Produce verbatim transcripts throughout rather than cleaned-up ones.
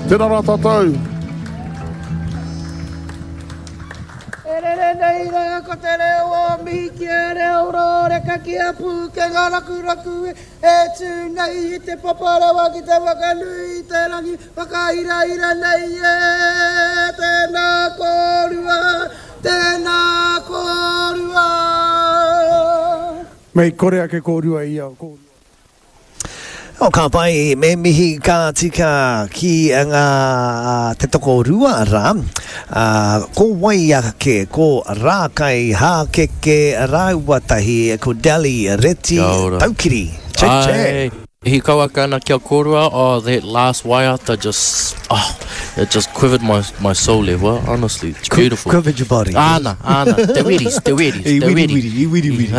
Tēnā rā tātou. E re re nei rea ko te reo o mihi ki e reo ro re ka ki a pū ke ngā raku raku e tū nei i te paparawa ki te wakanui te rangi wakaira ira nei e tēnā kōrua, tēnā kōrua. Mei korea ke kōrua ia kōrua. O ka pai me mihi ka tika ki ngā te toko rua rā. Uh, ko waia ke, ko rā kai hā ke ke rāuatahi ko Deli Reti Taukiri. Che che. He kawa kana kia kōrua, oh, that last waiata just, oh, it just quivered my my soul level, honestly. It's beautiful. Quivered your body. Ana, ana, te weris, te weris, te weris. I wiri wiri.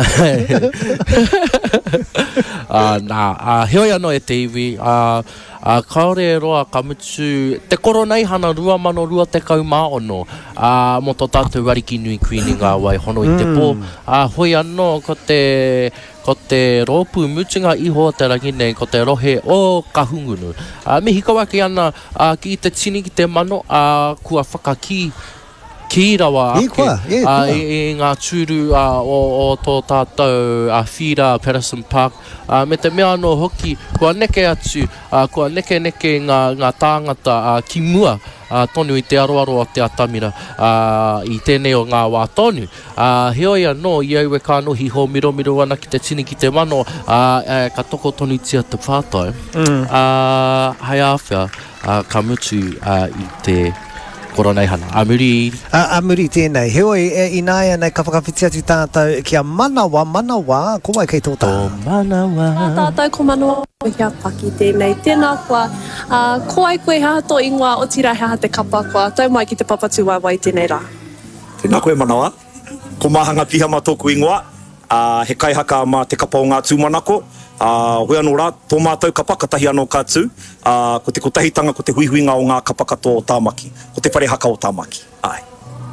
Uh, nā, uh, heoi anō e te iwi, uh, uh, kaore roa ka mutu, te koro nei hana rua mano rua te kau mā ono, uh, mo tō tātou wariki nui kuini ngā wai hono i te pō. Uh, hoi anō ko te, ko te rōpū mutunga iho te rangi nei, ko te rohe o ka hungunu. Uh, me hika waki ana uh, ki te tini ki te mano, uh, kua whakaki, ki rawa ake, kua, yeah, uh, kua. i, i ngā tūru uh, o, o tō tātou uh, whira Patterson Park. Uh, me te mea anō hoki, kua neke atu, uh, kua neke neke ngā, ngā tāngata uh, ki mua, uh, tonu i te aroaro o te atamira uh, i tēnei o ngā wā tonu. Uh, heoi anō, i au e ka nohi ho miro miro ana ki te tini ki te mano, uh, uh, ka toko tonu tia te whātai. Mm. Uh, hai awhia, uh, ka mutu uh, i te koronei hana. Amuri. A, amuri tēnei. Heoi e inaia nei ka whakawhiti atu tātou kia manawa, manawa, ko mai kei tō tā. Ko manawa. Tātou ko manawa kia paki tēnei. Tēnā kua, uh, ko ai koe haha tō ingoa o tira haha te kapa kua. Tau mai ki te papatu wai wai tēnei rā. Tēnā koe manawa. Ko mahanga piha ma tōku ingoa. Uh, he kai haka ma te kapa o ngā tūmanako. Uh, hoi anō rā, tō mātou kapa, katahi anō kātū, uh, ko te kotahitanga, ko te huihuinga o ngā kapa katoa o tāmaki, ko te whare haka o tāmaki. Ai.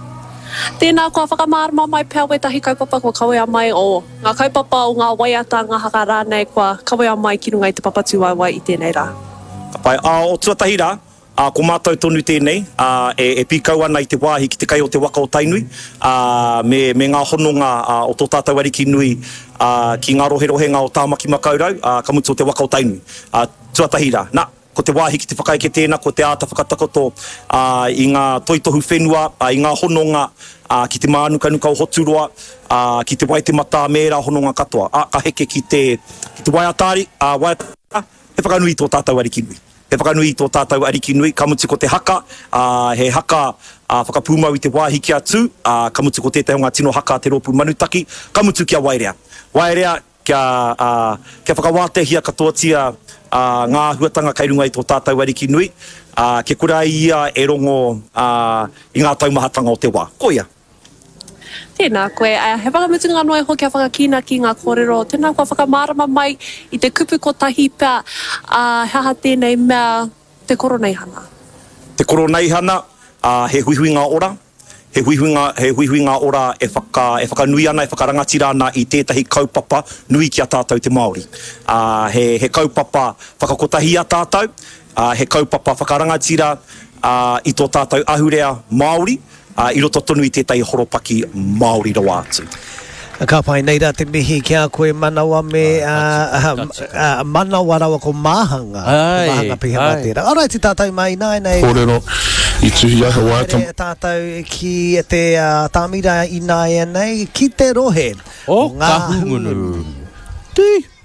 Tēnā kua whakamārama mai pēr we tahi kaupapa kua kawea mai o ngā kaupapa o ngā waiata, ngā haka rānei kua kawea mai ki runga i te papatu wai wai i tēnei rā. Ka pai, uh, o tuatahi rā, uh, ko mātou tonu tēnei, uh, e, e pīkau ana i te wāhi ki te kai o te waka o tainui, uh, me, me ngā hononga uh, o tō tātou ariki nui, Uh, ki ngā rohe rohenga o tāmaki makaurau, uh, ka mutu o te waka o tainui. Uh, tuatahi rā, nā, ko te wāhi ki te whakaeke tēnā, ko te āta whakatakoto uh, i ngā toitohu whenua, uh, i ngā hononga, uh, ki te mānukanuka o hoturoa, uh, ki te waitemata mērā hononga katoa. Uh, ka heke ki te, ki te waiatāri, uh, waiatāri, he whakanui tō tātou ariki nui. He whakanui tō tātou ariki nui, ka mutu ko te haka, uh, he haka uh, whakapūmau i te wāhi ki atu, uh, ka mutu ko tētai o ngā tino haka te rōpū manutaki, ka mutu kia wairea. Wairea, kia, uh, kia whakawātehia katoa tia uh, ngā huatanga kei runga i tō tātou ariki nui, uh, ke kura ia e rongo uh, i ngā taumahatanga o te wā. Ko ia. Tēnā koe, uh, he whakamutunga noe ho kia whakakina ki ngā kōrero. Tēnā kua whakamārama mai i te kupu ko tahi pā, uh, haha tēnei mea te koronei hana. Te koronei hana, uh, he huihuinga ora, he huihuinga, he huihuinga ora e, whaka, e whakanui ana, e whakarangati rāna i tētahi kaupapa nui ki a tātou te Māori. Uh, he, he kaupapa whakakotahi a tātou, uh, he kaupapa whakarangatira uh, i tō tātou ahurea Māori, uh, i roto tonu i tētahi horopaki Māori rawa atu. Ka pai nei rā te mihi kia koe manawa me uh, uh, uh, manawa rawa ko mahanga. Ai, mahanga piha mā tērā. Alright, i tātou mai nai nei. Kōrero, i tuhi aha waitam. Tātou ki te uh, tāmira i nai nei, ki te rohe. O ka hungunu. Tui.